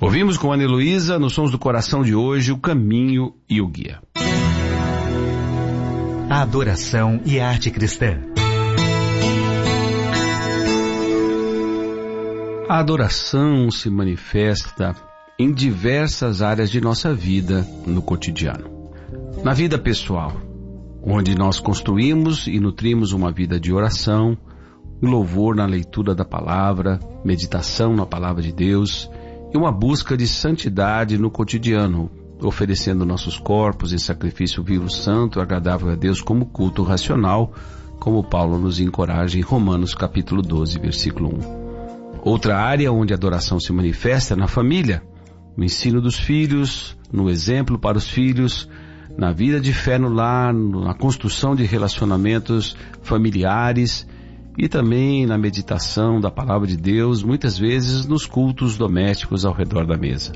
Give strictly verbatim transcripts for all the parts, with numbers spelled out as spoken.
Ouvimos com Ana Heloísa, nos Sons do Coração de hoje, o caminho e o guia. A adoração e a arte cristã. A adoração se manifesta em diversas áreas de nossa vida no cotidiano. Na vida pessoal, onde nós construímos e nutrimos uma vida de oração, louvor na leitura da palavra, meditação na palavra de Deus e uma busca de santidade no cotidiano, oferecendo nossos corpos em sacrifício vivo, santo e agradável a Deus como culto racional, como Paulo nos encoraja em Romanos capítulo doze, versículo um. Outra área onde a adoração se manifesta é na família, no ensino dos filhos, no exemplo para os filhos, na vida de fé no lar, na construção de relacionamentos familiares e também na meditação da palavra de Deus, muitas vezes nos cultos domésticos ao redor da mesa.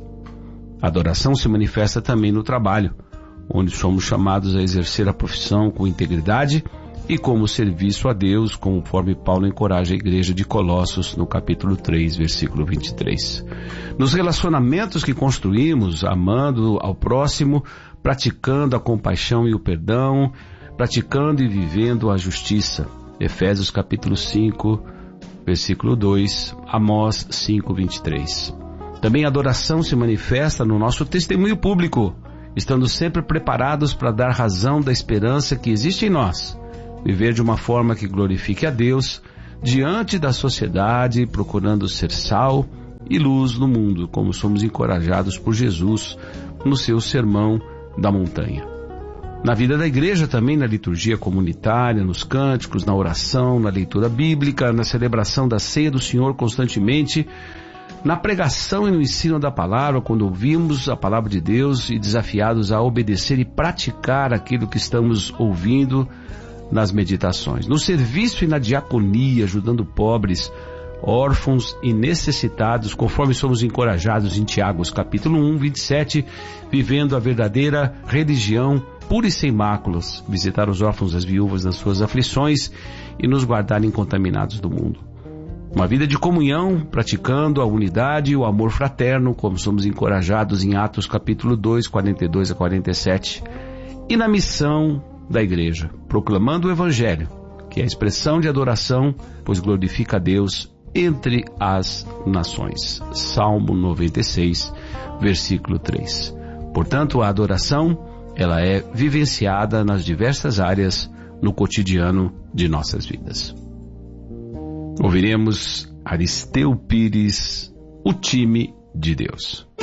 A adoração se manifesta também no trabalho, onde somos chamados a exercer a profissão com integridade e como serviço a Deus, conforme Paulo encoraja a igreja de Colossos no capítulo três, versículo vinte e três. Nos relacionamentos que construímos, amando ao próximo, praticando a compaixão e o perdão, praticando e vivendo a justiça. Efésios capítulo cinco, versículo dois, Amós cinco, vinte e três. Também a adoração se manifesta no nosso testemunho público, estando sempre preparados para dar razão da esperança que existe em nós. Viver de uma forma que glorifique a Deus diante da sociedade, procurando ser sal e luz no mundo, como somos encorajados por Jesus no seu sermão da montanha. Na vida da igreja também, na liturgia comunitária, nos cânticos, na oração, na leitura bíblica, na celebração da ceia do Senhor constantemente, na pregação e no ensino da palavra, quando ouvimos a palavra de Deus e desafiados a obedecer e praticar aquilo que estamos ouvindo nas meditações. No serviço e na diaconia, ajudando pobres, órfãos e necessitados, conforme somos encorajados em Tiago, capítulo um, vinte e sete, vivendo a verdadeira religião pura e sem máculas, visitar os órfãos e as viúvas nas suas aflições e nos guardar incontaminados do mundo. Uma vida de comunhão, praticando a unidade e o amor fraterno, como somos encorajados em Atos capítulo dois, quarenta e dois a quarenta e sete. E na missão da igreja, proclamando o Evangelho, que é a expressão de adoração, pois glorifica a Deus entre as nações. Salmo noventa e seis, versículo três. Portanto, a adoração, ela é vivenciada nas diversas áreas no cotidiano de nossas vidas. Ouviremos Aristeu Pires, O Time de Deus.